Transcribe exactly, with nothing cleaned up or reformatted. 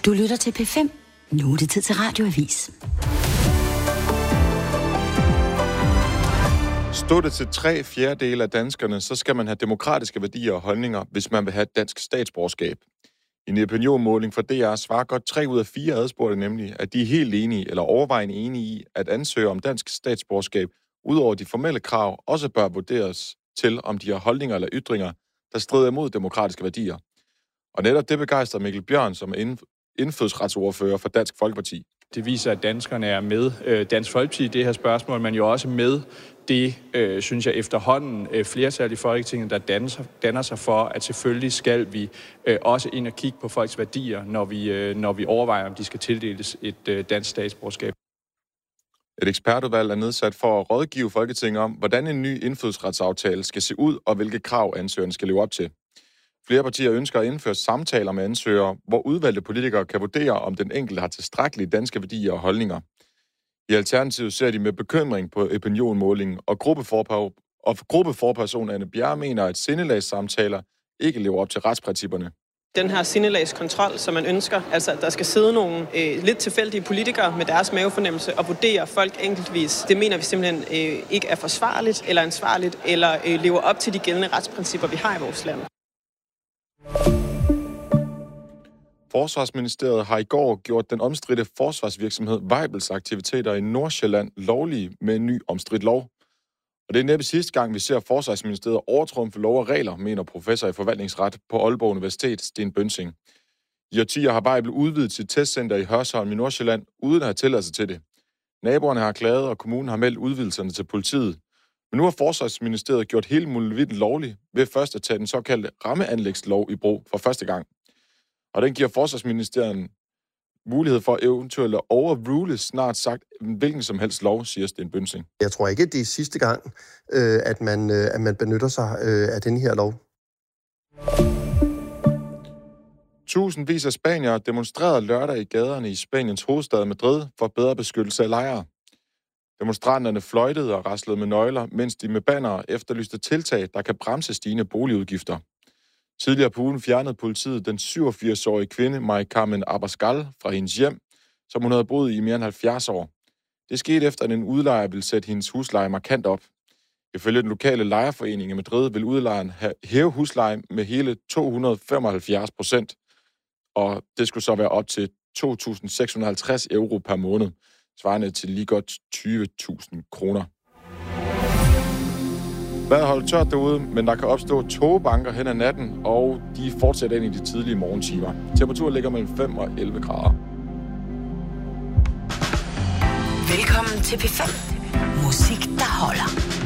Du lytter til P fem. Nu er det tid til Radioavis. Stod det til tre fjerdedele af danskerne, så skal man have demokratiske værdier og holdninger, hvis man vil have et dansk statsborgerskab. I en opinionmåling fra D R svarer godt tre ud af fire adspurgte nemlig, at de er helt enige eller overvejende enige i, at ansøgere om dansk statsborgerskab, udover de formelle krav, også bør vurderes til, om de har holdninger eller ytringer, der strider imod demokratiske værdier. Og netop det begejstrer Mikkel Bjørn, som er indfødsretsordfører for Dansk Folkeparti. Det viser, at danskerne er med øh, Dansk Folkeparti i det her spørgsmål, men jo også med det, øh, synes jeg, efterhånden øh, flertal i Folketinget, der danner sig, danner sig for, at selvfølgelig skal vi øh, også ind og kigge på folks værdier, når vi, øh, når vi overvejer, om de skal tildeles et øh, dansk statsborgerskab. Et ekspertudvalg er nedsat for at rådgive Folketinget om, hvordan en ny indfødsretsaftale skal se ud, og hvilke krav ansøgerne skal leve op til. Flere partier ønsker at indføre samtaler med ansøgere, hvor udvalgte politikere kan vurdere, om den enkelte har tilstrækkelige danske værdier og holdninger. I Alternativet ser de med bekymring på opinionmålingen, og gruppeforper- og gruppeforperson Anne Bjerre mener, at sindelagssamtaler ikke lever op til retsprincipperne. Den her sindelagskontrol, som man ønsker, altså at der skal sidde nogle øh, lidt tilfældige politikere med deres mavefornemmelse og vurdere folk enkeltvis, det mener vi simpelthen øh, ikke er forsvarligt eller ansvarligt, eller øh, lever op til de gældende retsprincipper, vi har i vores land. Forsvarsministeriet har i går gjort den omstridte forsvarsvirksomhed Weibels aktiviteter i Nordsjælland lovlige med en ny omstridt lov. Og det er næppe sidste gang, vi ser Forsvarsministeriet overtrumfe lov og regler, mener professor i forvaltningsret på Aalborg Universitet, Sten Bønsing. I årtier har Weibel udvidet sit testcenter i Hørsholm i Nordsjælland, uden at have tilladelse til det. Naboerne har klaget, og kommunen har meldt udvidelserne til politiet. Men nu har Forsvarsministeriet gjort hele muligheden lovligt ved først at tage den såkaldte rammeanlægslov i brug for første gang. Og den giver Forsvarsministeriet mulighed for eventuelt at overrule snart sagt hvilken som helst lov, siger Sten Bønsing. Jeg tror ikke, det er sidste gang, øh, at, man, øh, at man benytter sig øh, af den her lov. Tusindvis af spaniere demonstrerede lørdag i gaderne i Spaniens hovedstad Madrid for bedre beskyttelse af lejere. Demonstranterne fløjtede og raslede med nøgler, mens de med bannere efterlyste tiltag, der kan bremse stigende boligudgifter. Tidligere på ugen fjernede politiet den syvogfirs-årige kvinde, Mari Carmen Abascal, fra hendes hjem, som hun havde boet i mere end halvfjerds år. Det skete efter, at en udlejer ville sætte hendes husleje markant op. Ifølge den lokale lejerforening i Madrid vil udlejeren hæve huslejen med hele to hundrede femoghalvfjerds procent, og det skulle så være op til to tusind seks hundrede og halvtreds euro per måned, svarende til lige godt tyve tusind kroner. Vejret holder tørt derude, men der kan opstå tågebanker hen ad natten, og de fortsætter ind i de tidlige morgentimer. Temperaturen ligger mellem fem og elleve grader. Velkommen til P fem. Musik, der holder.